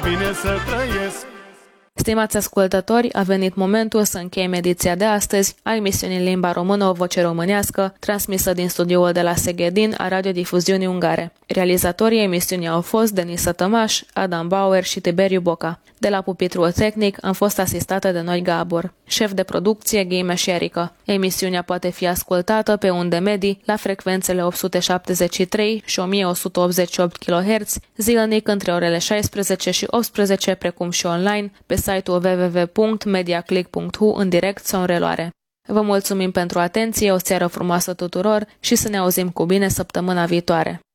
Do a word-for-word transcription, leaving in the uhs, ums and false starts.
Bine să trăiesc! Stimați ascultători, a venit momentul să încheiem ediția de astăzi a emisiunii în limba română O Voce Românească, transmisă din studioul de la Seghedin a Radiodifuziunii Ungare. Realizatorii emisiunii au fost Denisa Tămaș, Adam Bauer și Tiberiu Boca. De la pupitrul tehnic am fost asistată de noi Gabor. Șef de producție Ghime și Erica. Emisiunea poate fi ascultată pe unde medii la frecvențele opt sute șaptezeci și trei și o mie o sută optzeci și opt kilohertz, zilnic între orele șaisprezece și optsprezece, precum și online pe site-ul w w w punct mediaclick punct h u în direct sau în reluare. Vă mulțumim pentru atenție, o seară frumoasă tuturor și să ne auzim cu bine săptămâna viitoare.